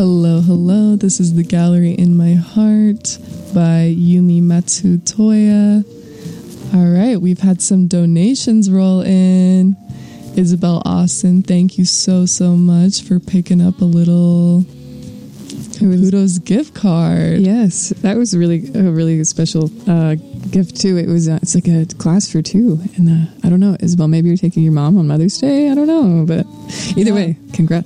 Hello, hello. This is The Gallery in My Heart by Yumi Matsutoya. All right, we've had some donations roll in. Isabel Austin, thank you so much for picking up a little Caputo's gift card. Yes, that was a really special gift too. It's like a class for two, and I don't know, Isabel, maybe you're taking your mom on Mother's Day. I don't know, but either way, congrats.